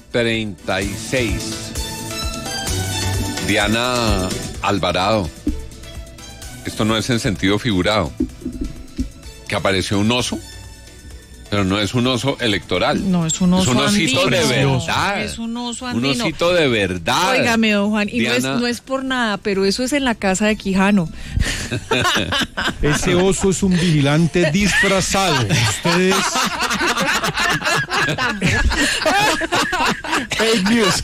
36. Diana Alvarado, esto no es en sentido figurado, que apareció un oso, pero no es un oso electoral. No, es un oso andino. Es un osito de verdad. Es un oso andino. Un osito de verdad. Óigame, don Juan, y no es por nada, pero eso es en la casa de Quijano. Ese oso es un vigilante disfrazado. Ustedes... Fake news.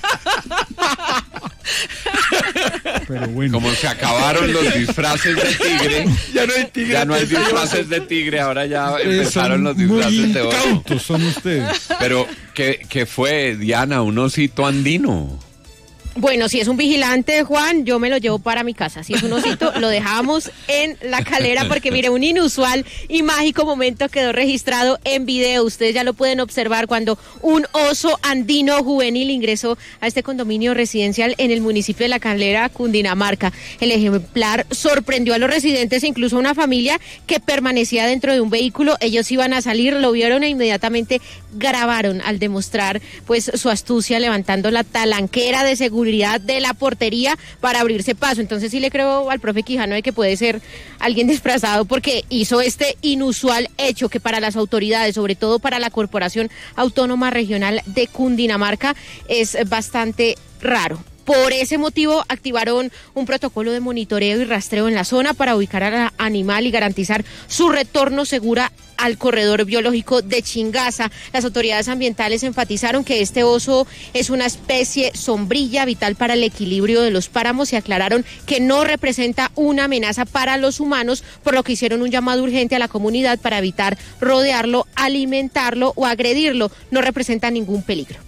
Pero bueno. Como se acabaron los disfraces de tigre, ya no hay tigre. Ya no hay disfraces de tigre, ahora ya empezaron los disfraces de oso. Muy incautos son ustedes. Pero, ¿qué fue, Diana? Un osito andino. Bueno, si es un vigilante, Juan, yo me lo llevo para mi casa. Si es un osito, lo dejamos en la calera porque, mire, un inusual y mágico momento quedó registrado en video. Ustedes ya lo pueden observar cuando un oso andino juvenil ingresó a este condominio residencial en el municipio de La Calera, Cundinamarca. El ejemplar sorprendió a los residentes e incluso a una familia que permanecía dentro de un vehículo. Ellos iban a salir, lo vieron e inmediatamente grabaron al demostrar pues su astucia levantando la talanquera de seguridad de la portería para abrirse paso. Entonces sí le creo al profe Quijano de que puede ser alguien disfrazado porque hizo este inusual hecho que para las autoridades, sobre todo para la Corporación Autónoma Regional de Cundinamarca, es bastante raro. Por ese motivo activaron un protocolo de monitoreo y rastreo en la zona para ubicar al animal y garantizar su retorno segura al corredor biológico de Chingaza. Las autoridades ambientales enfatizaron que este oso es una especie sombrilla vital para el equilibrio de los páramos y aclararon que no representa una amenaza para los humanos, por lo que hicieron un llamado urgente a la comunidad para evitar rodearlo, alimentarlo o agredirlo. No representa ningún peligro.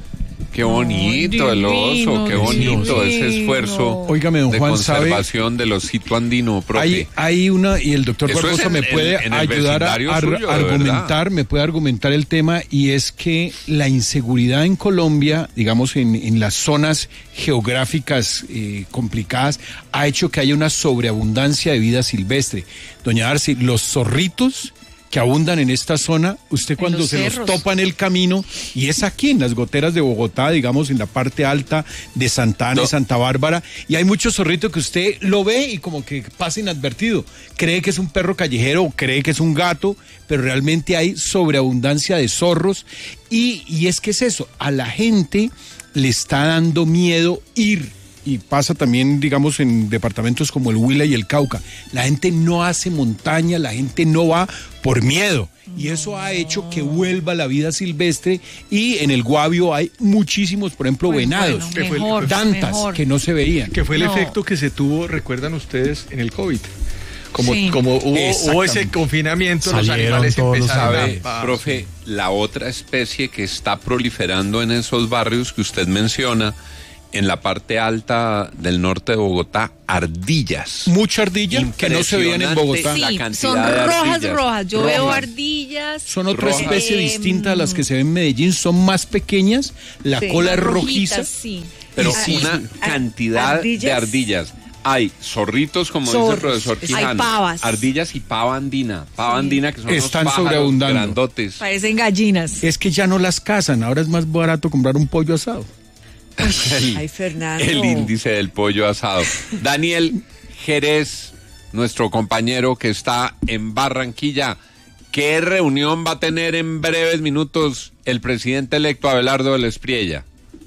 Qué bonito el oso, qué bonito ese esfuerzo. Óigame, don Juan, de conservación del osito andino, profe. Hay una, y el doctor Barbosa me puede ayudar a argumentar, me puede argumentar el tema, y es que la inseguridad en Colombia, digamos en las zonas geográficas complicadas, ha hecho que haya una sobreabundancia de vida silvestre. Doña Arce, los zorritos que abundan en esta zona, usted cuando se los topa en el camino, y es aquí en las goteras de Bogotá, digamos en la parte alta de Santa Ana y Santa Bárbara, y hay muchos zorritos que usted lo ve y como que pasa inadvertido, cree que es un perro callejero, cree que es un gato, pero realmente hay sobreabundancia de zorros, y es que es eso, a la gente le está dando miedo ir. Y pasa también, digamos, en departamentos como el Huila y el Cauca. La gente no hace montaña, la gente no va por miedo. Y eso ha hecho que vuelva la vida silvestre, y en el Guavio hay muchísimos, por ejemplo, venados, dantas que no se veían. Que fue el efecto que se tuvo, recuerdan ustedes, en el COVID. Como hubo ese confinamiento, salieron, los animales empezaron profe, la otra especie que está proliferando en esos barrios que usted menciona, en la parte alta del norte de Bogotá, ardillas. Mucha ardilla que no se veían en Bogotá. Sí, la cantidad son rojas. Yo veo ardillas. Son otra especie distinta a las que se ven en Medellín. Son más pequeñas, la cola es rojiza. Sí. Pero una cantidad de ardillas. Hay zorritos, como dice el profesor Quijano. Hay pavas. Ardillas y pava andina. Pava andina, que son están los pájaros grandotes. Parecen gallinas. Es que ya no las cazan. Ahora es más barato comprar un pollo asado. Ay, Fernando. El índice del pollo asado. Daniel Jerez, nuestro compañero que está en Barranquilla, ¿qué reunión va a tener en breves minutos el presidente electo Abelardo del Espriella?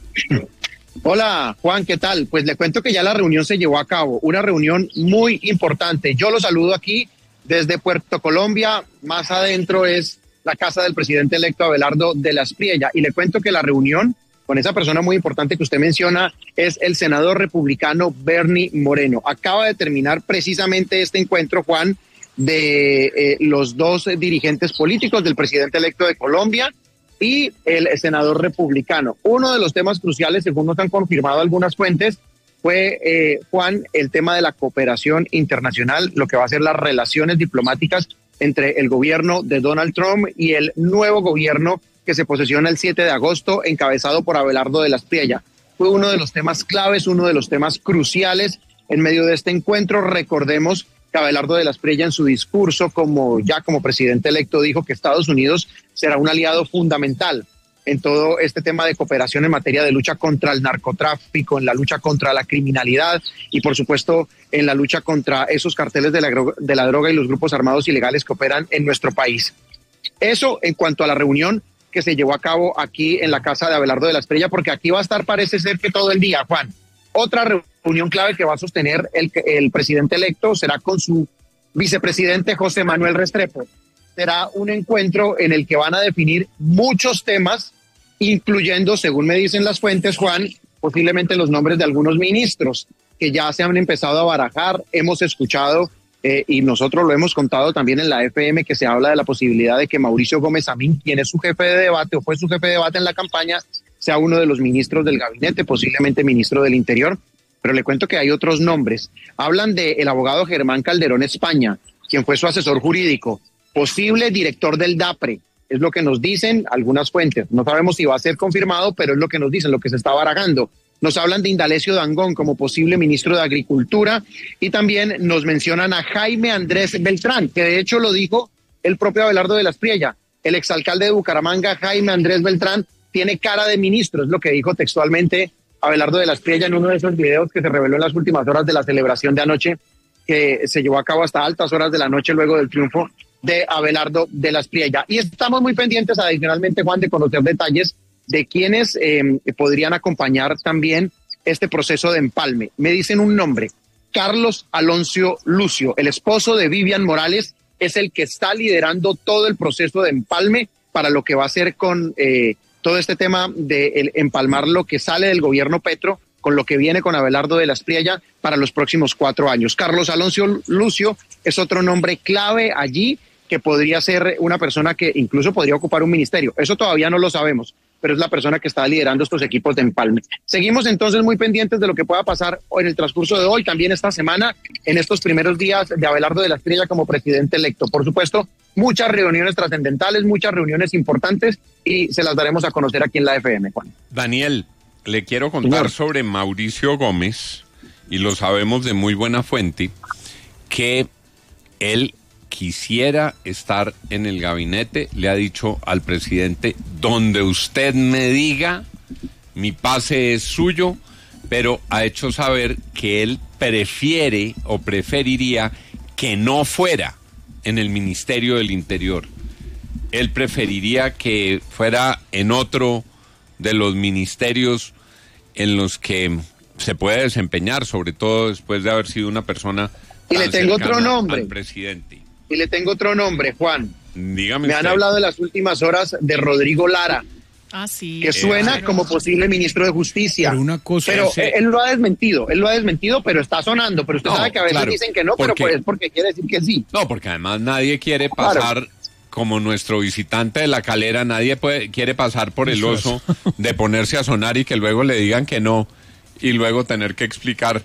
Hola, Juan, ¿qué tal? Pues le cuento que ya la reunión se llevó a cabo, una reunión muy importante. Yo lo saludo aquí desde Puerto Colombia, más adentro es la casa del presidente electo Abelardo del Espriella, y le cuento que la reunión con esa persona muy importante que usted menciona es el senador republicano Bernie Moreno. Acaba de terminar precisamente este encuentro, Juan, de los dos dirigentes políticos, del presidente electo de Colombia y el senador republicano. Uno de los temas cruciales, según nos han confirmado algunas fuentes, fue, Juan, el tema de la cooperación internacional, lo que va a ser las relaciones diplomáticas entre el gobierno de Donald Trump y el nuevo gobierno que se posesiona el 7 de agosto, encabezado por Abelardo del Espriella. Fue uno de los temas claves, uno de los temas cruciales en medio de este encuentro. Recordemos que Abelardo del Espriella en su discurso como presidente electo dijo que Estados Unidos será un aliado fundamental en todo este tema de cooperación en materia de lucha contra el narcotráfico, en la lucha contra la criminalidad y, por supuesto, en la lucha contra esos carteles de la droga y los grupos armados ilegales que operan en nuestro país. Eso en cuanto a la reunión que se llevó a cabo aquí en la casa de Abelardo de la Espriella, porque aquí va a estar, parece ser que todo el día, Juan. Otra reunión clave que va a sostener el presidente electo será con su vicepresidente José Manuel Restrepo. Será un encuentro en el que van a definir muchos temas, incluyendo, según me dicen las fuentes, Juan, posiblemente los nombres de algunos ministros que ya se han empezado a barajar. Hemos escuchado y nosotros lo hemos contado también en la FM, que se habla de la posibilidad de que Mauricio Gómez Amín, quien es su jefe de debate o fue su jefe de debate en la campaña, sea uno de los ministros del gabinete, posiblemente ministro del Interior. Pero le cuento que hay otros nombres. Hablan del abogado Germán Calderón España, quien fue su asesor jurídico, posible director del DAPRE, es lo que nos dicen algunas fuentes. No sabemos si va a ser confirmado, pero es lo que nos dicen, lo que se está barajando. Nos hablan de Indalecio Dangond como posible ministro de Agricultura y también nos mencionan a Jaime Andrés Beltrán, que de hecho lo dijo el propio Abelardo de la Espriella. El exalcalde de Bucaramanga, Jaime Andrés Beltrán, tiene cara de ministro, es lo que dijo textualmente Abelardo de la Espriella en uno de esos videos que se reveló en las últimas horas de la celebración de anoche, que se llevó a cabo hasta altas horas de la noche luego del triunfo de Abelardo de la Espriella. Y estamos muy pendientes, adicionalmente, Juan, de conocer detalles de quienes podrían acompañar también este proceso de empalme. Me dicen un nombre, Carlos Alonso Lucio, el esposo de Vivian Morales, es el que está liderando todo el proceso de empalme para lo que va a ser con todo este tema de empalmar lo que sale del gobierno Petro con lo que viene con Abelardo de la Espriella para los próximos 4 años. Carlos Alonso Lucio es otro nombre clave allí, que podría ser una persona que incluso podría ocupar un ministerio. Eso todavía no lo sabemos, pero es la persona que está liderando estos equipos de empalme. Seguimos entonces muy pendientes de lo que pueda pasar en el transcurso de hoy, también esta semana, en estos primeros días de Abelardo de la Espriella como presidente electo. Por supuesto, muchas reuniones trascendentales, muchas reuniones importantes y se las daremos a conocer aquí en la FM, Juan. Daniel, le quiero contar sobre Mauricio Gómez, y lo sabemos de muy buena fuente, que él quisiera estar en el gabinete, le ha dicho al presidente, donde usted me diga, mi pase es suyo, pero ha hecho saber que él prefiere o preferiría que no fuera en el Ministerio del Interior. Él preferiría que fuera en otro de los ministerios en los que se puede desempeñar, sobre todo después de haber sido una persona y le tengo otro nombre al presidente. Y le tengo otro nombre, Juan. Dígame. Me han hablado en las últimas horas de Rodrigo Lara. Ah, sí. Que suena como posible ministro de Justicia. Pero él lo ha desmentido, pero está sonando. Pero usted sabe que a veces dicen que no, pero pues es porque quiere decir que sí. No, porque además nadie quiere pasar, como nuestro visitante de La Calera, nadie quiere pasar por el oso de ponerse a sonar y que luego le digan que no y luego tener que explicar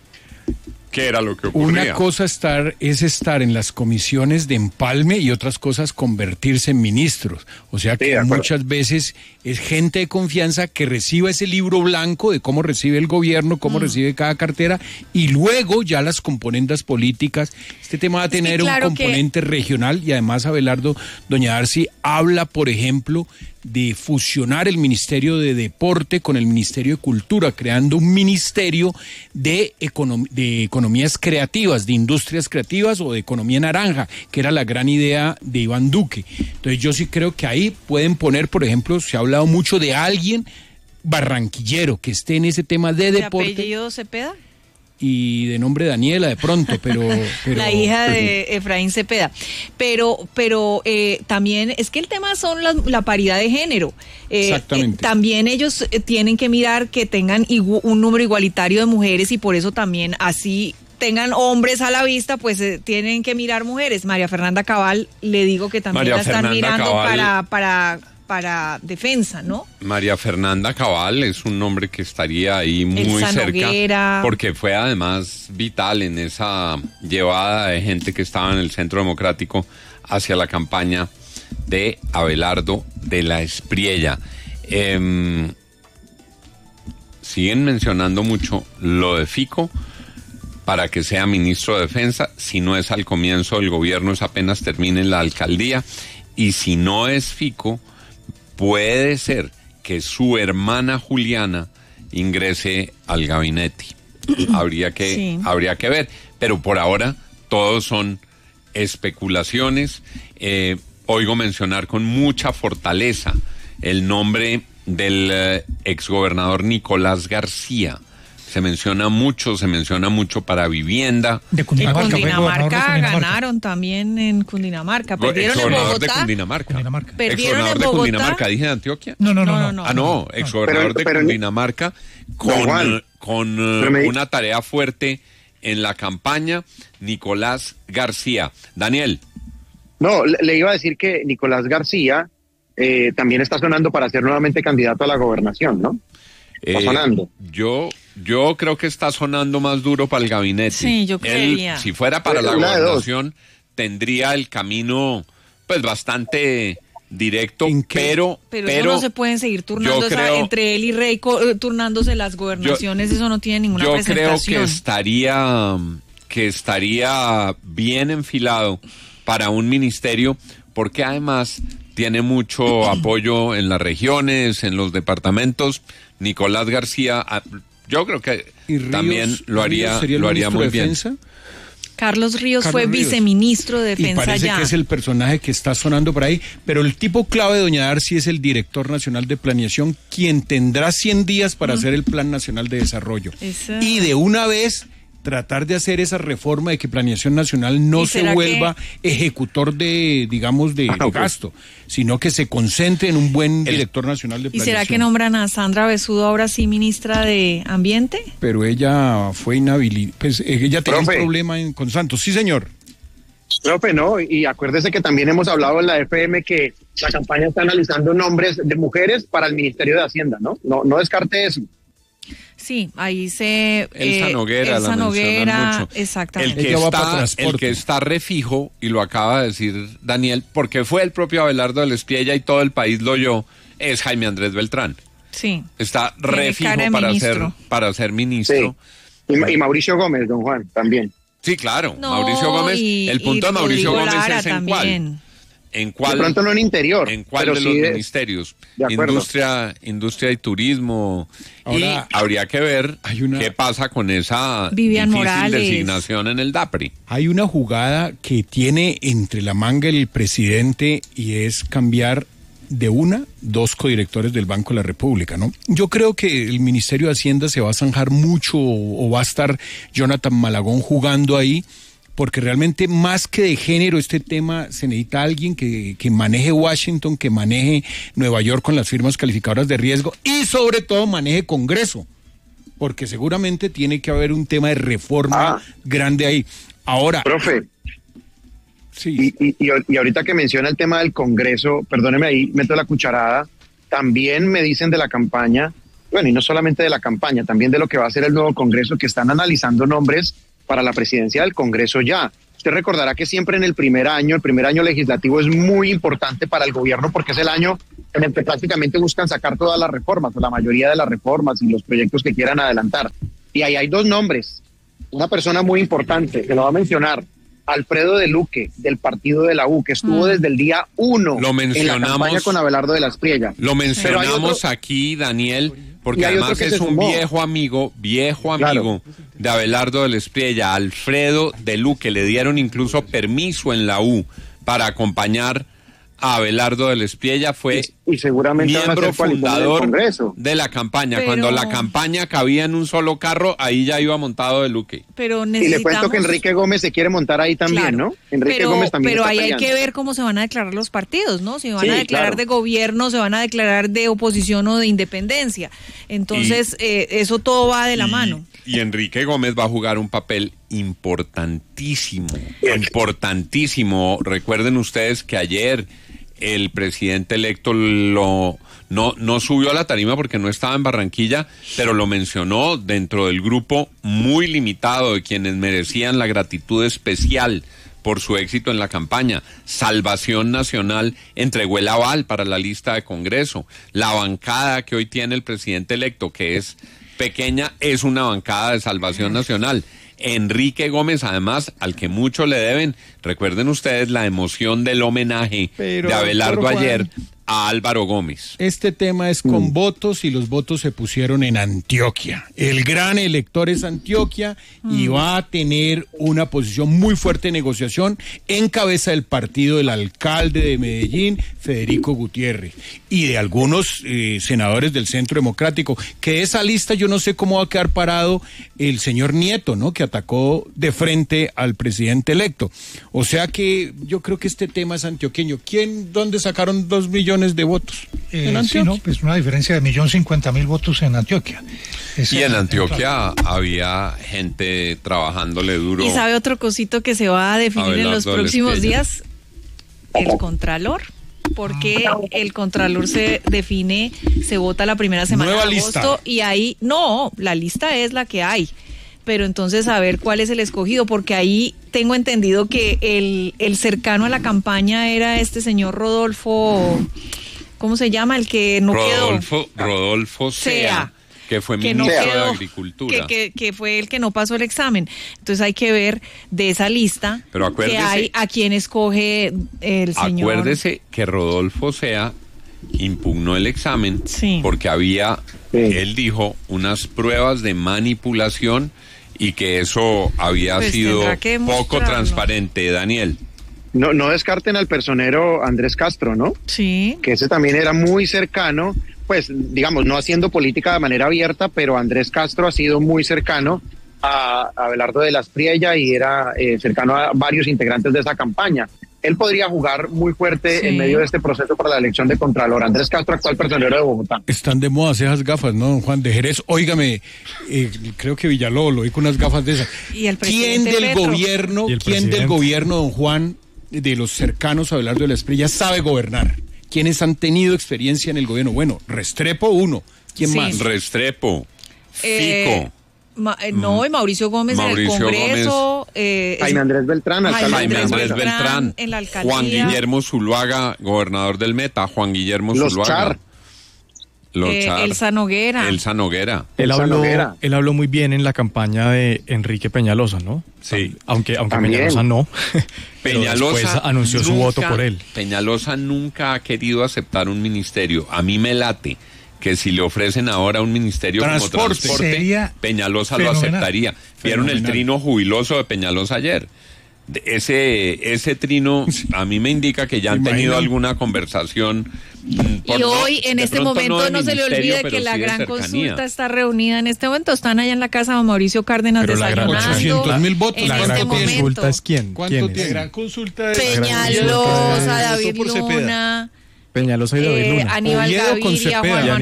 qué era lo que ocurría. Una cosa es estar en las comisiones de empalme y otras cosas convertirse en ministros. O sea que muchas veces es gente de confianza que reciba ese libro blanco de cómo recibe el gobierno, cómo recibe cada cartera y luego ya las componentes políticas. Este tema va a tener un componente regional y además Abelardo, doña Darcy, habla, por ejemplo, de fusionar el Ministerio de Deporte con el Ministerio de Cultura, creando un ministerio de economías creativas, de industrias creativas o de economía naranja, que era la gran idea de Iván Duque. Entonces yo sí creo que ahí pueden poner, por ejemplo, se ha hablado mucho de alguien barranquillero que esté en ese tema de deporte. ¿De apellido Cepeda? Y de nombre Daniela de pronto, pero la hija de Efraín Cepeda. Pero también es que el tema son la paridad de género. Exactamente. También ellos tienen que mirar que tengan un número igualitario de mujeres y por eso también así tengan hombres a la vista, pues tienen que mirar mujeres. María Fernanda Cabal, le digo que también la están mirando para defensa, ¿no? María Fernanda Cabal es un nombre que estaría ahí muy cerca, Noguera, porque fue además vital en esa llevada de gente que estaba en el Centro Democrático hacia la campaña de Abelardo de la Espriella. Siguen mencionando mucho lo de Fico para que sea ministro de Defensa. Si no es al comienzo del gobierno, es apenas termine la alcaldía. Y si no es Fico, puede ser que su hermana Juliana ingrese al gabinete. Habría que ver, pero por ahora todos son especulaciones. Oigo mencionar con mucha fortaleza el nombre del exgobernador Nicolás García. Se menciona mucho para vivienda. De Cundinamarca. Cundinamarca ganaron también en Cundinamarca. Perdieron en Bogotá. De Cundinamarca. Perdieron en Bogotá. ¿De Cundinamarca dije de Antioquia? No. Exgobernador de Cundinamarca con una tarea fuerte en la campaña, Nicolás García. Daniel. No, le iba a decir que Nicolás García también está sonando para ser nuevamente candidato a la gobernación, ¿no? Está sonando. Yo creo que está sonando más duro para el gabinete. Sí, yo creería. Si fuera para la gobernación, tendría el camino pues bastante directo, pero eso no se pueden seguir turnando entre él y Rey turnándose las gobernaciones, eso no tiene ninguna presentación. Yo creo que estaría bien enfilado para un ministerio, porque además tiene mucho apoyo en las regiones, en los departamentos. Nicolás García, yo creo que también lo haría muy bien. Carlos Ríos fue viceministro de Defensa. Y parece que es el personaje que está sonando por ahí, pero el tipo clave de doña Darcy es el director nacional de planeación, quien tendrá 100 días para hacer el Plan Nacional de Desarrollo. Y de una vez tratar de hacer esa reforma de que Planeación Nacional no se vuelva ejecutor de gasto, sino que se concentre en un buen director nacional de planeación. ¿Y será que nombran a Sandra Besudo ahora sí ministra de Ambiente? Pero ella fue inhabilitada, pues ella tenía un problema con Santos. Sí, señor. Profe, no, y acuérdese que también hemos hablado en la FM que la campaña está analizando nombres de mujeres para el Ministerio de Hacienda, ¿no? No descarte eso. Sí, ahí se... Elsa Noguera, la mencionan mucho. Exactamente. El que está refijo, y lo acaba de decir Daniel, porque fue el propio Abelardo del Espiella y todo el país lo oyó, es Jaime Andrés Beltrán. Sí. Está refijo para ser ministro. Sí. Y Mauricio Gómez, don Juan, también. Sí, claro, Mauricio Gómez. El punto de Mauricio Gómez es en cuál. ¿En cuál? De pronto no en interior. ¿En cuál de los ministerios? Industria y turismo. Ahora, y habría que ver qué pasa con esa difícil designación en el DAPRI. Hay una jugada que tiene entre la manga el presidente y es cambiar de 2 codirectores del Banco de la República, ¿no? Yo creo que el Ministerio de Hacienda se va a zanjar mucho o va a estar Jonathan Malagón jugando ahí, porque realmente más que de género este tema se necesita alguien que maneje Washington, que maneje Nueva York con las firmas calificadoras de riesgo y sobre todo maneje Congreso, porque seguramente tiene que haber un tema de reforma grande ahí. Ahora... Profe, sí. Y ahorita que menciona el tema del Congreso, perdóneme ahí, meto la cucharada, también me dicen de la campaña, bueno, y no solamente de la campaña, también de lo que va a ser el nuevo Congreso, que están analizando nombres para la presidencia del Congreso ya. Usted recordará que siempre en el primer año legislativo es muy importante para el gobierno porque es el año en el que prácticamente buscan sacar todas las reformas, o la mayoría de las reformas y los proyectos que quieran adelantar. Y ahí hay 2 nombres. Una persona muy importante, que lo va a mencionar, Alfredo de Luque, del partido de la U, que estuvo desde el día 1 en la campaña con Abelardo de la Espriella. Lo mencionamos aquí, Daniel, porque además es un viejo amigo de Abelardo de la Espriella, Alfredo de Luque. Le dieron incluso permiso en la U para acompañar a Abelardo de la Espriella, fue y seguramente miembro fundador de la campaña. Cuando la campaña cabía en un solo carro, ahí ya iba montado de Luque. Pero y le cuento que Enrique Gómez se quiere montar ahí también, ¿no? Enrique Gómez también. Pero ahí hay que ver cómo se van a declarar los partidos, ¿no? Si van a declarar de gobierno, se van a declarar de oposición o de independencia. Entonces, eso todo va de la mano. Y Enrique Gómez va a jugar un papel importantísimo. Recuerden ustedes que ayer el presidente electo no subió a la tarima porque no estaba en Barranquilla, pero lo mencionó dentro del grupo muy limitado de quienes merecían la gratitud especial por su éxito en la campaña. Salvación Nacional entregó el aval para la lista de Congreso. La bancada que hoy tiene el presidente electo, que es pequeña, es una bancada de Salvación Nacional. Enrique Gómez, además, al que mucho le deben, recuerden ustedes la emoción del homenaje de Abelardo ayer a Álvaro Gómez. Este tema es con votos y los votos se pusieron en Antioquia. El gran elector es Antioquia y va a tener una posición muy fuerte de negociación en cabeza del partido del alcalde de Medellín, Federico Gutiérrez, y de algunos senadores del Centro Democrático, que esa lista yo no sé cómo va a quedar parado el señor Nieto, ¿no? Que atacó de frente al presidente electo. O sea que yo creo que este tema es antioqueño. ¿Dónde sacaron 2 millones de votos? ¿En Antioquia? Sí, no, pues una diferencia de 1.050.000 votos en Antioquia. Y en Antioquia había gente trabajándole duro. ¿Y sabe otro cosito que se va a definir en los próximos días? El Contralor. Porque el Contralor se define, se vota la primera semana de agosto y ahí, no, la lista es la que hay. Pero entonces a ver cuál es el escogido, porque ahí tengo entendido que el cercano a la campaña era este señor Rodolfo, ¿cómo se llama? El que no quedó. Rodolfo Sea, que fue ministro de Agricultura. Que fue el que no pasó el examen. Entonces hay que ver de esa lista que hay a quién escoge el señor. Acuérdese que Rodolfo Sea impugnó el examen porque había, él dijo, unas pruebas de manipulación y que eso había sido poco transparente. Daniel. No descarten al personero Andrés Castro, ¿no? Sí. Que ese también era muy cercano, pues digamos, no haciendo política de manera abierta, pero Andrés Castro ha sido muy cercano a Abelardo de la Espriella y era cercano a varios integrantes de esa campaña. Él podría jugar muy fuerte en medio de este proceso para la elección de Contralor. Andrés Castro, actual personero de Bogotá. Están de moda esas gafas, ¿no, don Juan de Jerez? Óigame, creo que Villalobos lo vi con unas gafas de esas. ¿Y el ¿Quién del gobierno, don Juan, de los cercanos a Abelardo de la Espriella, sabe gobernar? ¿Quiénes han tenido experiencia en el gobierno? Bueno, Restrepo uno. ¿Quién más? Restrepo, Fico. No, y Mauricio Gómez en el Congreso. Jaime Andrés Beltrán, Jaime Andrés Beltrán, en la alcaldía. Juan Guillermo Zuluaga, gobernador del Meta. Juan Guillermo Zuluaga. Elsa Noguera. Él habló muy bien en la campaña de Enrique Peñalosa, ¿no? Sí. Aunque Peñalosa no. Peñalosa anunció su voto por él. Peñalosa nunca ha querido aceptar un ministerio. A mí me late que si le ofrecen ahora un ministerio como transporte, Peñalosa lo aceptaría. ¿Vieron el trino jubiloso de Peñalosa ayer? Ese trino a mí me indica que ya han tenido alguna conversación. Y hoy, en este momento, no se le olvide que la gran consulta está reunida en este momento. Están allá en la casa de Mauricio Cárdenas desayunando. 800.000 votos. La gran consulta es ¿quién? ¿Cuánto tiene? La gran consulta Peñalosa, David Luna. Peñalosa y David Luna. Aníbal Gaviria,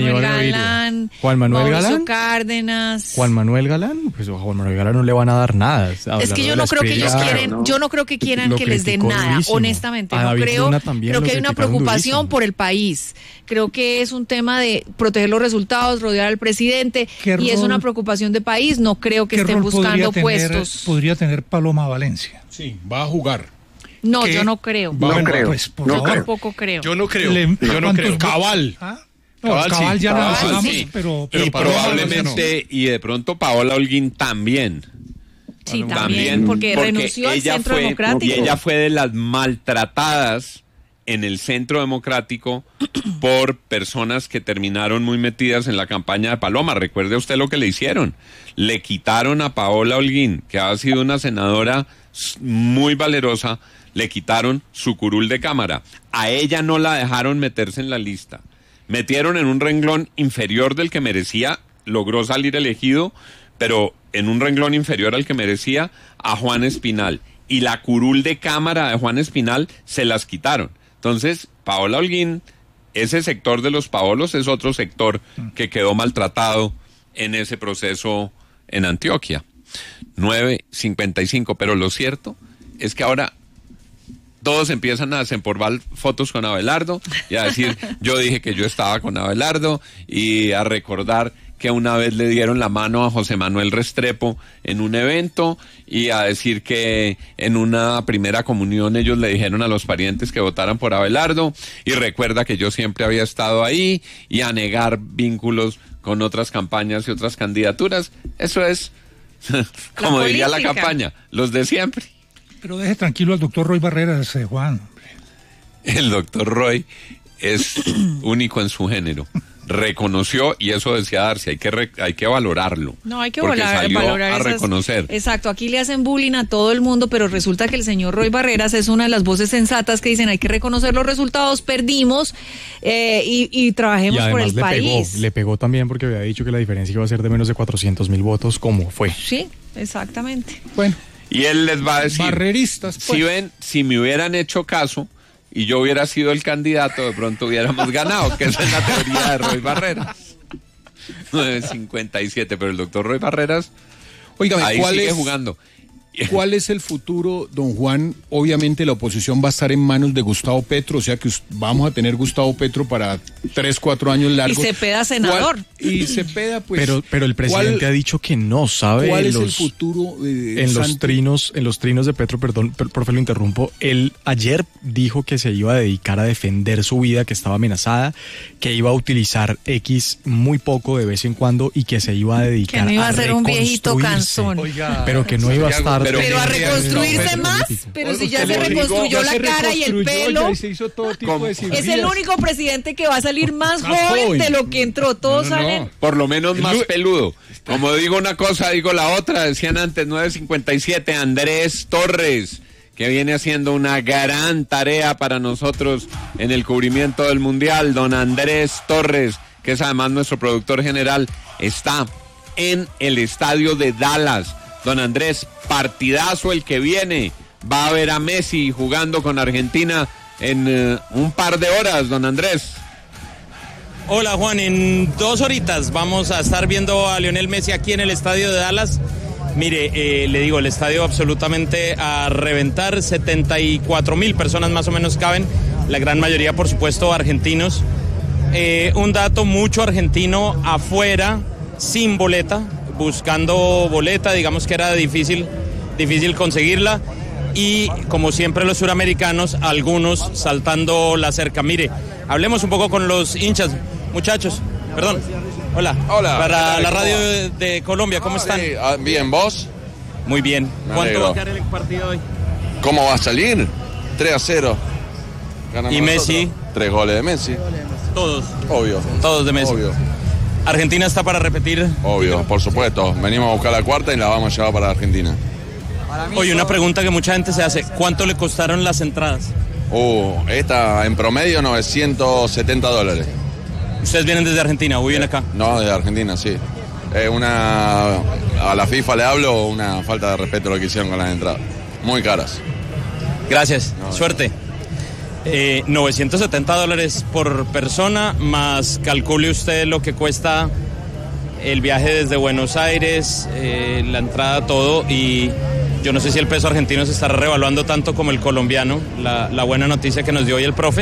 Juan Manuel Galán. Mauricio Cárdenas. Juan Manuel Galán, pues a Juan Manuel Galán no le van a dar nada. Es que yo no creo que ellos quieren, yo no creo que quieran que les den nada, honestamente. No creo que hay una preocupación por el país. Creo que es un tema de proteger los resultados, rodear al presidente, y es una preocupación de país. No creo que estén buscando puestos. Podría tener Paloma Valencia. Sí, va a jugar. No, yo no creo. No creo. Pues, tampoco creo. Yo no creo. Cabal. Cabal ya lo hablamos, sí. pero probablemente, y de pronto Paola Holguín también. Sí, también, porque renunció al Centro Democrático. Y ella fue de las maltratadas en el Centro Democrático por personas que terminaron muy metidas en la campaña de Paloma. Recuerde usted lo que le hicieron. Le quitaron a Paola Holguín, que ha sido una senadora muy valerosa, le quitaron su curul de cámara. A ella no la dejaron meterse en la lista. Metieron en un renglón inferior del que merecía, logró salir elegido, pero en un renglón inferior al que merecía, a Juan Espinal. Y la curul de cámara de Juan Espinal se las quitaron. Entonces, Paola Holguín, ese sector de los Paolos es otro sector que quedó maltratado en ese proceso en Antioquia. 9:55, pero lo cierto es que ahora todos empiezan a desempolvar fotos con Abelardo y a decir, yo dije que yo estaba con Abelardo, y a recordar que una vez le dieron la mano a José Manuel Restrepo en un evento, y a decir que en una primera comunión ellos le dijeron a los parientes que votaran por Abelardo, y recuerda que yo siempre había estado ahí, y a negar vínculos con otras campañas y otras candidaturas. Eso es, como diría la campaña, los de siempre. Pero deje tranquilo al doctor Roy Barreras, Juan. El doctor Roy es único en su género. Reconoció, y eso decía Darcy, hay que valorarlo. No, hay que valorar a esas, reconocer. Exacto, aquí le hacen bullying a todo el mundo, pero resulta que el señor Roy Barreras es una de las voces sensatas que dicen hay que reconocer los resultados, perdimos y trabajemos por el país. Le pegó también porque había dicho que la diferencia iba a ser de menos de 400,000 votos, como fue. Sí, exactamente. Bueno. Y él les va a decir, barreristas, pues. si me hubieran hecho caso y yo hubiera sido el candidato, de pronto hubiéramos ganado, que esa es la teoría de Roy Barreras. 9.57, pero el doctor Roy Barreras, óigame, ahí sigue jugando. ¿Cuál es el futuro, don Juan? Obviamente la oposición va a estar en manos de Gustavo Petro, o sea que vamos a tener Gustavo Petro para 3-4 años largos. Y Cepeda senador. Y Cepeda, pues... Pero el presidente ha dicho que no sabe... ¿Cuál es el futuro? En los trinos de Petro, perdón, profe, lo interrumpo, él ayer dijo que se iba a dedicar a defender su vida, que estaba amenazada, que iba a utilizar X muy poco de vez en cuando y que se iba a dedicar a que no iba a ser un viejito cansón. Oiga, pero que no iba a estar... Pero a reconstruirse más, pero si ya se reconstruyó la cara y el pelo, se hizo todo tipo de es el único presidente que va a salir más joven de lo que entró, todos salen. Por lo menos más peludo. Como digo una cosa, digo la otra, decían antes, 9.57, Andrés Torres, que viene haciendo una gran tarea para nosotros en el cubrimiento del Mundial. Don Andrés Torres, que es además nuestro productor general, está en el estadio de Dallas. Don Andrés, partidazo el que viene. Va a ver a Messi jugando con Argentina en un par de horas, don Andrés. Hola Juan, en 2 horitas vamos a estar viendo a Lionel Messi aquí en el estadio de Dallas. Mire, le digo, el estadio absolutamente a reventar, 74,000 personas más o menos caben, la gran mayoría por supuesto argentinos. Un dato, mucho argentino afuera, sin boleta, buscando boleta, digamos que era difícil conseguirla, y como siempre los suramericanos, algunos saltando la cerca. Mire, hablemos un poco con los hinchas, muchachos, perdón, hola, para la radio de Colombia, ¿cómo están? Bien, ¿vos? Muy bien. ¿Cuánto va a quedar el partido hoy? ¿Cómo va a salir? 3-0. ¿Y Messi? 3 goles de Messi. Todos. Obvio. Todos de Messi. Obvio. ¿Argentina está para repetir? Obvio, por supuesto. Venimos a buscar la cuarta y la vamos a llevar para Argentina. Oye, una pregunta que mucha gente se hace. ¿Cuánto le costaron las entradas? Esta en promedio $970. ¿Ustedes vienen desde Argentina o viven acá? No, desde Argentina, sí. A la FIFA le hablo, una falta de respeto lo que hicieron con las entradas. Muy caras. Gracias, suerte. $970 por persona, más calcule usted lo que cuesta el viaje desde Buenos Aires, la entrada, todo, y yo no sé si el peso argentino se está revaluando tanto como el colombiano, la buena noticia que nos dio hoy el profe,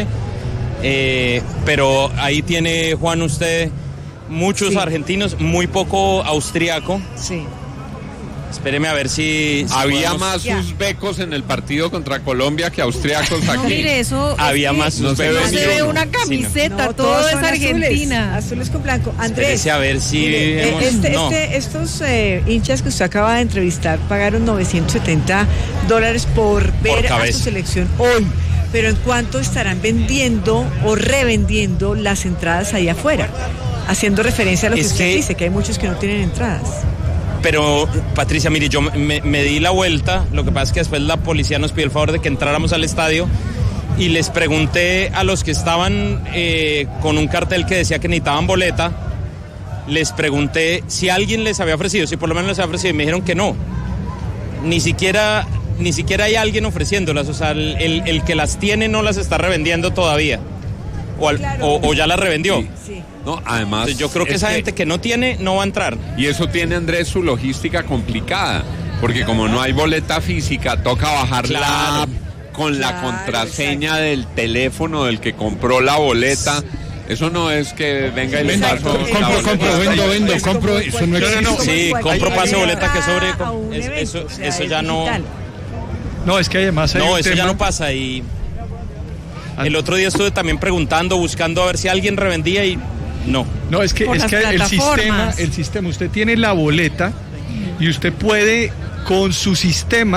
pero ahí tiene, Juan, usted muchos argentinos, muy poco austriaco. Sí. Espéreme a ver si había más uzbecos en el partido contra Colombia que austriacos aquí. No, mire, eso había más uzbecos. No se ve una camiseta, todo es Argentina. Azules con blanco. Andrés, espérese a ver si estos hinchas que usted acaba de entrevistar pagaron $970 por ver a su selección hoy. Pero ¿en cuánto estarán vendiendo o revendiendo las entradas allá afuera? Haciendo referencia a lo que usted dice, que hay muchos que no tienen entradas. Pero, Patricia, mire, yo me di la vuelta, lo que pasa es que después la policía nos pidió el favor de que entráramos al estadio y les pregunté a los que estaban con un cartel que decía que necesitaban boleta, les pregunté si alguien les había ofrecido, si por lo menos les había ofrecido, y me dijeron que no. Ni siquiera hay alguien ofreciéndolas, o sea, el que las tiene no las está revendiendo todavía, o ya las revendió. Sí. No, además, entonces yo creo que esa gente que no tiene no va a entrar. Y eso tiene, Andrés, su logística complicada, porque como no hay boleta física, toca bajar la app con la contraseña del teléfono del que compró la boleta. Eso no es que venga y le paso. Compro. Eso no existe. Sí, compro pase boleta que sobre. Eso ya no. No, es que además hay eso ya no pasa. Y el otro día estuve también preguntando, buscando a ver si alguien revendía y no. No, es que el sistema, usted tiene la boleta y usted puede con su sistema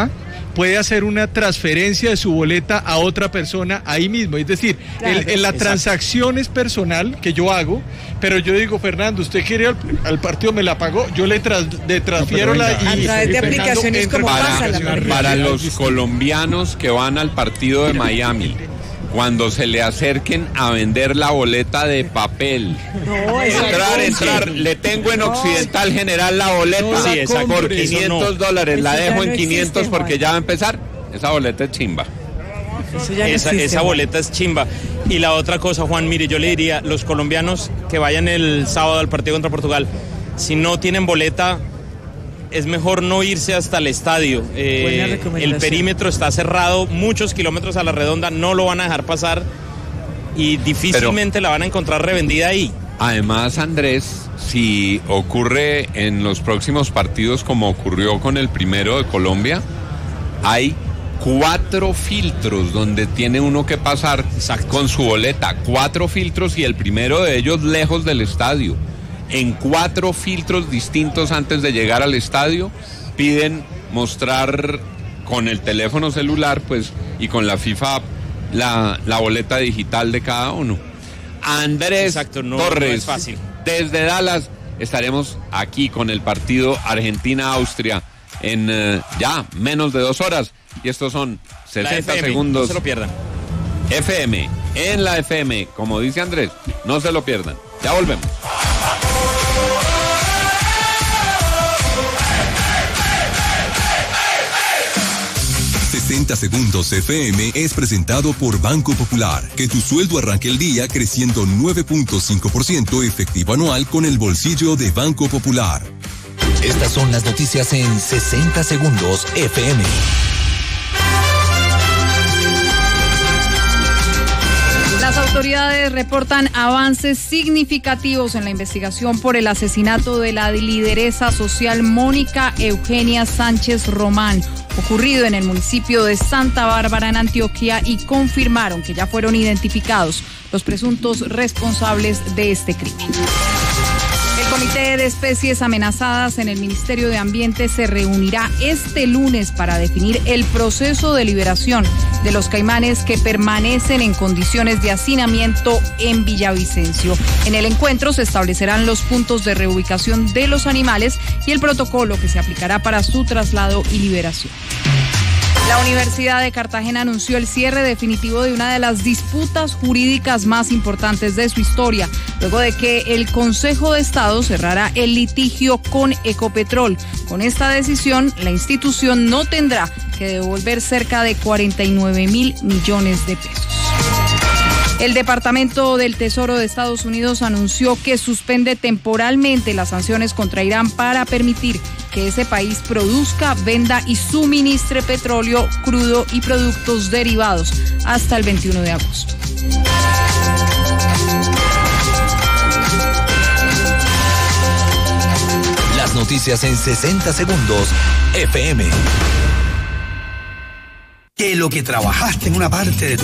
puede hacer una transferencia de su boleta a otra persona ahí mismo. Es decir, claro, la transacción es personal que yo hago, pero yo digo, Fernando, usted quiere al partido, me la pagó, yo le transfiero la... A través de aplicaciones como para los colombianos que van al partido de Miami, cuando se le acerquen a vender la boleta de papel, entrar, le tengo en Occidental General la boleta por $500, la dejo en 500 porque ya va a empezar, esa boleta es chimba. Esa boleta es chimba. Y la otra cosa, Juan, mire, yo le diría, los colombianos que vayan el sábado al partido contra Portugal, si no tienen boleta, es mejor no irse hasta el estadio. El perímetro está cerrado, muchos kilómetros a la redonda, no lo van a dejar pasar y difícilmente la van a encontrar revendida ahí. Además, Andrés, si ocurre en los próximos partidos como ocurrió con el primero de Colombia, hay 4 filtros donde tiene uno que pasar con su boleta, 4 filtros y el primero de ellos lejos del estadio. En 4 filtros distintos antes de llegar al estadio, piden mostrar con el teléfono celular, pues, y con la FIFA App, la boleta digital de cada uno. Andrés Torres, no es fácil. Desde Dallas estaremos aquí con el partido Argentina-Austria en ya menos de 2 horas. Y estos son 60 segundos. No se lo pierdan. FM, en la FM, como dice Andrés, no se lo pierdan. Ya volvemos. 60 segundos FM es presentado por Banco Popular. Que tu sueldo arranque el día creciendo 9.5% efectivo anual con el bolsillo de Banco Popular. Estas son las noticias en 60 segundos FM. Las autoridades reportan avances significativos en la investigación por el asesinato de la lideresa social Mónica Eugenia Sánchez Román, ocurrido en el municipio de Santa Bárbara, en Antioquia, y confirmaron que ya fueron identificados los presuntos responsables de este crimen. El Comité de Especies Amenazadas en el Ministerio de Ambiente se reunirá este lunes para definir el proceso de liberación de los caimanes que permanecen en condiciones de hacinamiento en Villavicencio. En el encuentro se establecerán los puntos de reubicación de los animales y el protocolo que se aplicará para su traslado y liberación. La Universidad de Cartagena anunció el cierre definitivo de una de las disputas jurídicas más importantes de su historia, luego de que el Consejo de Estado cerrara el litigio con Ecopetrol. Con esta decisión, la institución no tendrá que devolver cerca de 49.000 millones de pesos. El Departamento del Tesoro de Estados Unidos anunció que suspende temporalmente las sanciones contra Irán para permitir que ese país produzca, venda y suministre petróleo crudo y productos derivados hasta el 21 de agosto. Las noticias en 60 segundos FM. Que lo que trabajaste en una parte de tu